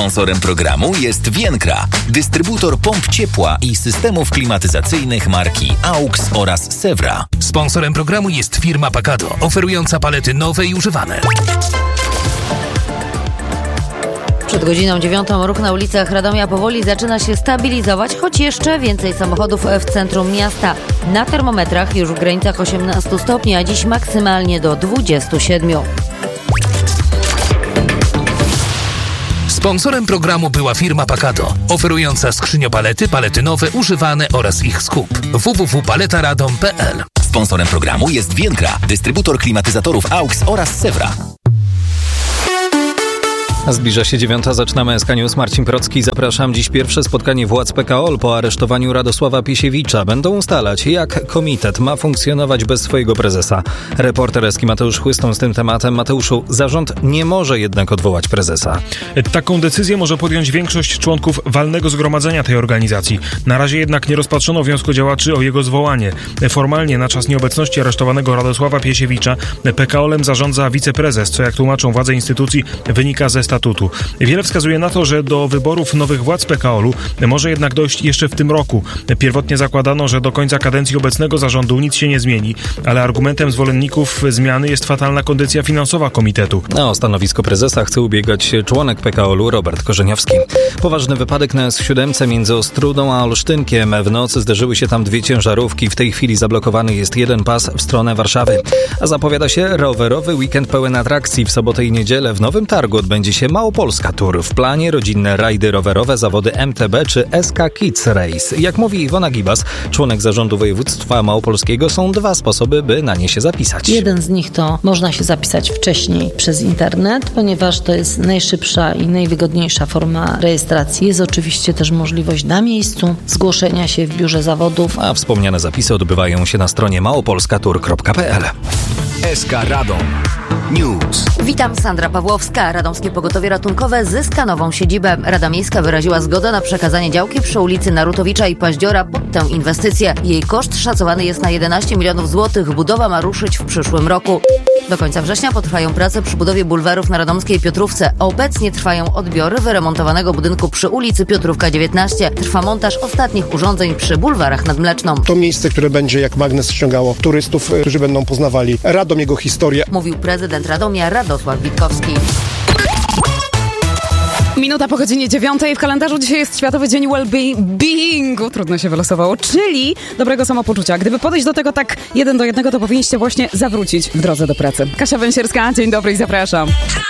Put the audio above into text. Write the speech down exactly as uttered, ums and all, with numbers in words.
Sponsorem programu jest Vienkra, dystrybutor pomp ciepła i systemów klimatyzacyjnych marki AUX oraz Sewra. Sponsorem programu jest firma Pacado, oferująca palety nowe i używane. Przed godziną dziewiątą ruch na ulicach Radomia powoli zaczyna się stabilizować, choć jeszcze więcej samochodów w centrum miasta. Na termometrach już w granicach osiemnaście stopni, a dziś maksymalnie do dwadzieścia siedem. Sponsorem programu była firma Pacado, oferująca skrzyniopalety, palety nowe, używane oraz ich skup. w w w kropka paletaradom kropka p l. Sponsorem programu jest Vienkra, dystrybutor klimatyzatorów AUX oraz Sewra. Zbliża się dziewiąta, zaczynamy S K News. Marcin Procki, zapraszam. Dziś pierwsze spotkanie władz P K O L po aresztowaniu Radosława Piesiewicza. Będą ustalać, jak komitet ma funkcjonować bez swojego prezesa. Reporter Eski Mateusz Chłystą z tym tematem. Mateuszu, zarząd nie może jednak odwołać prezesa. Taką decyzję może podjąć większość członków walnego zgromadzenia tej organizacji. Na razie jednak nie rozpatrzono wniosku działaczy o jego zwołanie. Formalnie na czas nieobecności aresztowanego Radosława Piesiewicza P K O L-em zarządza wiceprezes, co jak tłumaczą władze instytucji wynika ze statutu. Wiele wskazuje na to, że do wyborów nowych władz P K O L-u może jednak dojść jeszcze w tym roku. Pierwotnie zakładano, że do końca kadencji obecnego zarządu nic się nie zmieni, ale argumentem zwolenników zmiany jest fatalna kondycja finansowa komitetu. O stanowisko prezesa chce ubiegać się członek P K O L-u Robert Korzeniowski. Poważny wypadek na S siedem między Ostrudą a Olsztynkiem. W nocy zderzyły się tam dwie ciężarówki. W tej chwili zablokowany jest jeden pas w stronę Warszawy. A zapowiada się rowerowy weekend pełen atrakcji. W sobotę i niedzielę w Nowym Targu odbędzie się Małopolska Tour. W planie rodzinne rajdy rowerowe, zawody M T B czy S K Kids Race. Jak mówi Iwona Gibas, członek zarządu województwa małopolskiego, są dwa sposoby, by na nie się zapisać. Jeden z nich to można się zapisać wcześniej przez internet, ponieważ to jest najszybsza i najwygodniejsza forma rejestracji. Jest oczywiście też możliwość na miejscu zgłoszenia się w biurze zawodów. A wspomniane zapisy odbywają się na stronie małopolska tour kropka p l. S K Radom News. Witam, Sandra Pawłowska. Radomskie Pogotowie Ratunkowe zyska nową siedzibę. Rada Miejska wyraziła zgodę na przekazanie działki przy ulicy Narutowicza i Paździora pod tę inwestycję. Jej koszt szacowany jest na jedenaście milionów złotych. Budowa ma ruszyć w przyszłym roku. Do końca września potrwają prace przy budowie bulwarów na radomskiej Piotrówce. Obecnie trwają odbiory wyremontowanego budynku przy ulicy Piotrówka dziewiętnaście. Trwa montaż ostatnich urządzeń przy bulwarach nad Mleczną. To miejsce, które będzie jak magnes ściągało turystów, którzy będą poznawali Radom, jego historię. Mówił prezydent Radomia Radosław Witkowski. Minuta po godzinie dziewiątej. W kalendarzu dzisiaj jest Światowy Dzień Well-Beingu. Trudno się wylosowało. Czyli dobrego samopoczucia. Gdyby podejść do tego tak jeden do jednego, to powinniście właśnie zawrócić w drodze do pracy. Kasia Węsierska, dzień dobry i zapraszam.